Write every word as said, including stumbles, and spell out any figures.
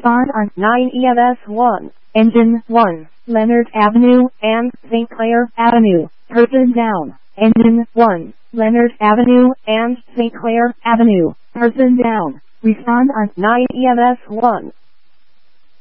Respond on nine E M S one. Engine one. Leonard Avenue and Saint Clair Avenue. Person down. Engine one. Leonard Avenue and Saint Clair Avenue. Person down. Respond on nine E M S one.